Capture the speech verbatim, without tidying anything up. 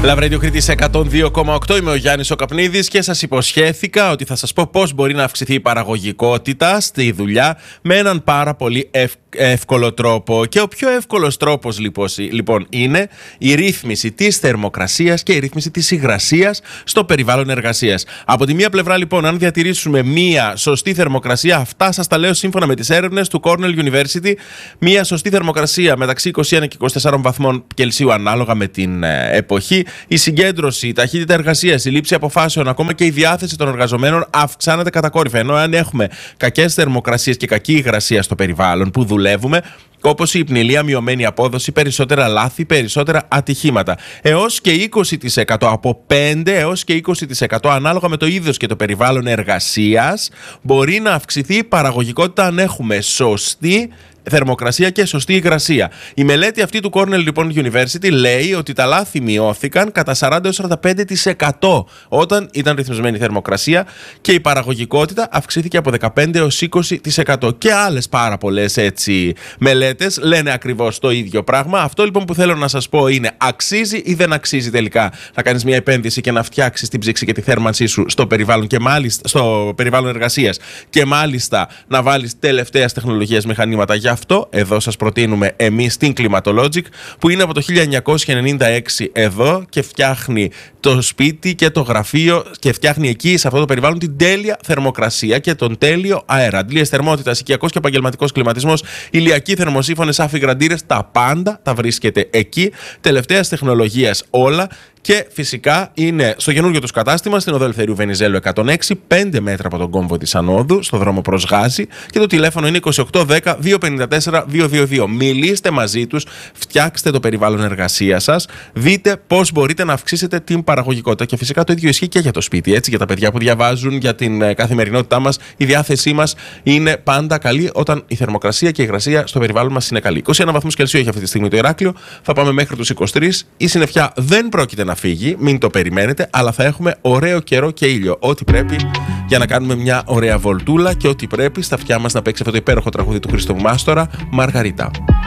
Love Radio Κρήτης εκατόν δύο κόμμα οκτώ, είμαι ο Γιάννης ο Καπνίδης και σας υποσχέθηκα ότι θα σας πω πώς μπορεί να αυξηθεί η παραγωγικότητα στη δουλειά με έναν πάρα πολύ ευ... εύκολο τρόπο. Και ο πιο εύκολος τρόπος λοιπόν είναι η ρύθμιση της θερμοκρασίας και η ρύθμιση της υγρασίας στο περιβάλλον εργασίας. Από τη μία πλευρά λοιπόν, αν διατηρήσουμε μία σωστή θερμοκρασία, αυτά σας τα λέω σύμφωνα με τις έρευνες του Cornell University, μία σωστή θερμοκρασία μεταξύ είκοσι ένα και είκοσι τέσσερα βαθμών Κελσίου ανάλογα με την ε, εποχή, η συγκέντρωση, η ταχύτητα εργασίας, η λήψη αποφάσεων, ακόμα και η διάθεση των εργαζομένων αυξάνεται κατακόρυφα. Ενώ αν έχουμε κακές θερμοκρασίες και κακή υγρασία στο περιβάλλον που δουλεύουμε, όπως η υπνηλία, μειωμένη απόδοση, περισσότερα λάθη, περισσότερα ατυχήματα. Έως και είκοσι τοις εκατό, από πέντε έως και είκοσι τοις εκατό ανάλογα με το είδος και το περιβάλλον εργασίας, μπορεί να αυξηθεί η παραγωγικότητα αν έχουμε σωστή θερμοκρασία και σωστή υγρασία. Η μελέτη αυτή του Cornell λοιπόν University λέει ότι τα λάθη μειώθηκαν κατά σαράντα έως σαράντα πέντε τοις εκατό όταν ήταν ρυθμισμένη η θερμοκρασία και η παραγωγικότητα αυξήθηκε από δεκαπέντε έως είκοσι τοις εκατό. Και άλλες πάρα πολλές έτσι μελέτες λένε ακριβώς το ίδιο πράγμα. Αυτό λοιπόν που θέλω να σας πω είναι, αξίζει ή δεν αξίζει τελικά να κάνεις μια επένδυση και να φτιάξεις την ψήξη και τη θέρμανσή σου στο περιβάλλον, και μάλιστα, στο περιβάλλον εργασίας, και μάλιστα να βάλεις τελευταίας τεχνολογίας μηχανήματα. Γι' αυτό εδώ σας προτείνουμε εμείς την Climatologic, που είναι από το χίλια εννιακόσια ενενήντα έξι εδώ και φτιάχνει το σπίτι και το γραφείο και φτιάχνει εκεί σε αυτό το περιβάλλον την τέλεια θερμοκρασία και τον τέλειο αέρα. Αντλίες θερμότητας, οικιακός και επαγγελματικός κλιματισμός, ηλιακοί θερμοσύφωνες, αφιγραντήρες, τα πάντα τα βρίσκεται εκεί. Τελευταίας τεχνολογίας όλα. Και φυσικά είναι στο καινούργιο τους κατάστημα στην οδό Ελευθερίου Βενιζέλου εκατόν έξι, πέντε μέτρα από τον κόμβο της Ανόδου, στο δρόμο προς Γάζη, και το τηλέφωνο είναι είκοσι οκτώ δέκα διακόσια πενήντα τέσσερα διακόσια είκοσι δύο. Μιλήστε μαζί τους, φτιάξτε το περιβάλλον εργασίας σας, δείτε πώς μπορείτε να αυξήσετε την παραγωγικότητα. Και φυσικά το ίδιο ισχύει και για το σπίτι, έτσι, για τα παιδιά που διαβάζουν, για την καθημερινότητά μας. Η διάθεσή μας είναι πάντα καλή όταν η θερμοκρασία και η υγρασία στο περιβάλλον μας είναι καλή. είκοσι ένα βαθμούς Κελσίου έχει αυτή τη στιγμή το Ηράκλειο, θα πάμε μέχρι τους είκοσι τρεις. Η συννεφιά δεν πρόκειται να να φύγει, μην το περιμένετε, αλλά θα έχουμε ωραίο καιρό και ήλιο. Ό,τι πρέπει για να κάνουμε μια ωραία βολτούλα και ό,τι πρέπει στα αυτιά μας να παίξει αυτό το υπέροχο τραγούδι του Χρήστο Μάστορα, Μαργαρίτα.